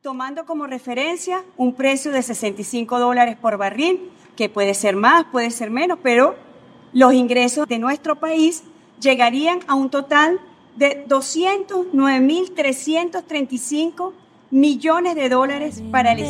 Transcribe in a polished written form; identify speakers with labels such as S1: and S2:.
S1: tomando como referencia un precio de $65 por barril, que puede ser más, puede ser menos, pero los ingresos de nuestro país llegarían a un total de $209.335 millones para el